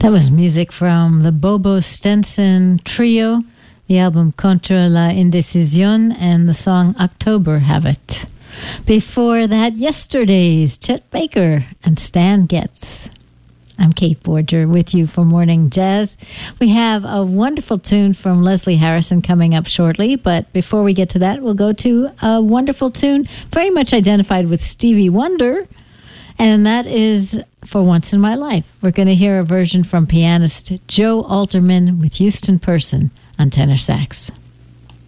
That was music from the Bobo Stenson Trio, the album Contra la Indecisión, and the song October Habit. Before that, Yesterday's Chet Baker and Stan Getz. I'm Kate Borger with you for Morning Jazz. We have a wonderful tune from Leslie Harrison coming up shortly, but before we get to that, we'll go to a wonderful tune very much identified with Stevie Wonder, and that is For Once in My Life. We're going to hear a version from pianist Joe Alterman with Houston Person on tenor sax.